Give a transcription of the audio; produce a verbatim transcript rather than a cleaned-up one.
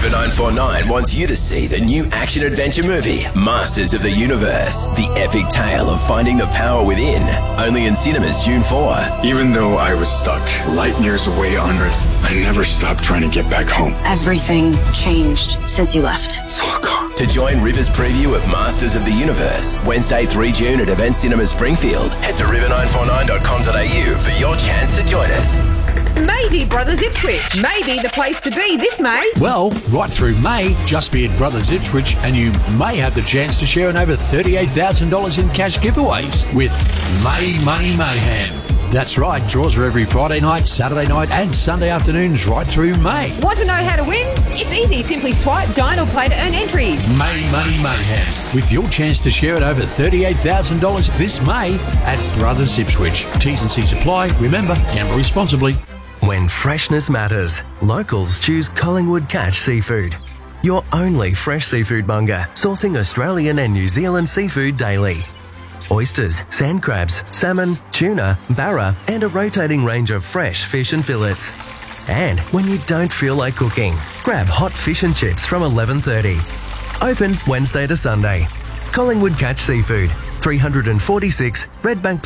River nine four nine wants you to see the new action-adventure movie, Masters of the Universe, the epic tale of finding the power within. Only in cinemas June fourth. Even though I was stuck light years away on Earth, I never stopped trying to get back home. Everything changed since you left. To join River's preview of Masters of the Universe, Wednesday, the third of June at Event Cinema Springfield. Head to river nine four nine dot com dot a u for your chance to join us. Maybe Brothers Ipswich. Maybe the place to be this May. Well, right through May, just be at Brothers Ipswich and you may have the chance to share in over thirty-eight thousand dollars in cash giveaways with May Money Mayhem. That's right, draws are every Friday night, Saturday night and Sunday afternoons right through May. Want to know how to win? It's easy. Simply swipe, dine or play to earn entries. May Money Mayhem, with your chance to share at over thirty-eight thousand dollars this May at Brothers Ipswich. T's and C's apply. Remember, gamble responsibly. When freshness matters, locals choose Collingwood Catch Seafood. Your only fresh seafood monger, sourcing Australian and New Zealand seafood daily. Oysters, sand crabs, salmon, tuna, barra, and a rotating range of fresh fish and fillets. And when you don't feel like cooking, grab hot fish and chips from eleven thirty. Open Wednesday to Sunday. Collingwood Catch Seafood, three forty-six Redbank